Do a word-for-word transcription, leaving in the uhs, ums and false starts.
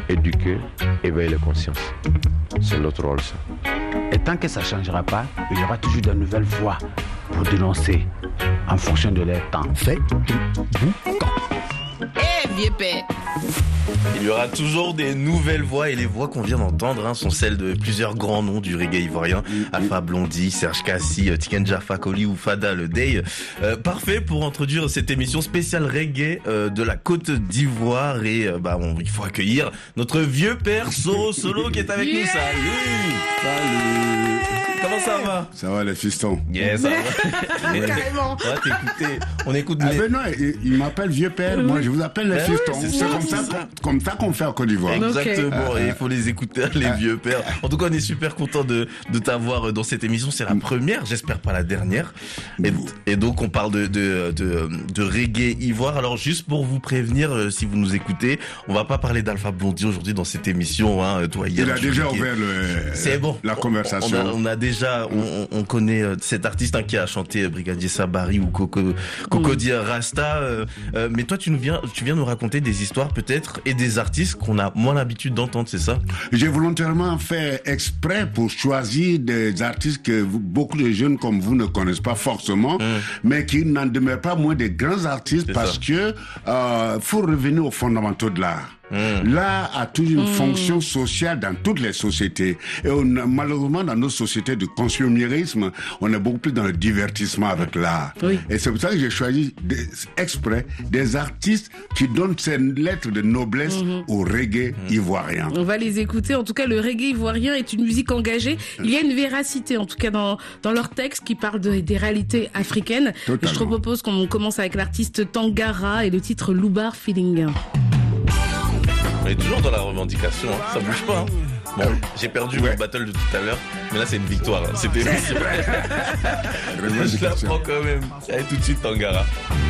éduquer, éveiller les consciences. C'est notre rôle, ça. Et tant que ça ne changera pas, il y aura toujours de nouvelles voix pour dénoncer en fonction de leur temps. Fait de boucan. Eh, vieux père. Il y aura toujours des nouvelles voix et les voix qu'on vient d'entendre hein, sont celles de plusieurs grands noms du reggae ivoirien. Alpha Blondy, Serge Kassi, Tiken Fakoli ou Fada Le Dey. Euh, parfait pour introduire cette émission spéciale reggae euh, de la Côte d'Ivoire et euh, bah on, il faut accueillir notre vieux père Soro Solo qui est avec yeah nous. Salut. Salut. Comment ça va? Ça va les fistons. Yes, ça va. Carrément. On va t'écouter. On écoute. Ah les... ben non, il, il m'appelle vieux père. Moi, je vous appelle les ben fistons. Oui, c'est c'est ça, comme ça, ça. comme ça qu'on fait en Côte d'Ivoire. Exactement. Okay. Et il faut les écouter, les vieux pères. En tout cas, on est super content de de t'avoir dans cette émission. C'est la première, j'espère pas la dernière. Et, et donc, on parle de de de, de reggae ivoire. Alors, juste pour vous prévenir, euh, si vous nous écoutez, on va pas parler d'Alpha Blondy aujourd'hui dans cette émission. Hein, toi, hier, il a déjà reggae. ouvert le. C'est bon. La conversation. On a, on a déjà, on, on connaît cet artiste hein, qui a chanté Brigadier Sabari ou Coco Cocody mm. Rasta. Euh, euh, mais toi, tu nous viens, tu viens nous raconter des histoires peut-être et des artistes qu'on a moins l'habitude d'entendre, c'est ça? J'ai volontairement fait exprès pour choisir des artistes que vous, beaucoup de jeunes comme vous ne connaissent pas forcément, mm. mais qui n'en demeurent pas moins des grands artistes c'est parce ça. que euh, faut revenir aux fondamentaux de l'art. Mmh. L'art a toujours une mmh. fonction sociale dans toutes les sociétés. Et on a, malheureusement, dans nos sociétés de consumérisme, on est beaucoup plus dans le divertissement avec l'art. Oui. Et c'est pour ça que j'ai choisi des, exprès des artistes qui donnent ces lettres de noblesse mmh. au reggae mmh. ivoirien. On va les écouter. En tout cas, le reggae ivoirien est une musique engagée. Il y a une véracité, en tout cas, dans, dans leurs textes qui parlent de, des réalités africaines. Et je te propose qu'on commence avec l'artiste Tangara et le titre Loubar Feeling. On est toujours dans la revendication, hein. Ça bouge pas. Hein. Bon, j'ai perdu ouais. mon battle de tout à l'heure, mais là c'est une victoire. Hein. C'était. Je la prends quand même. Allez tout de suite Tangara.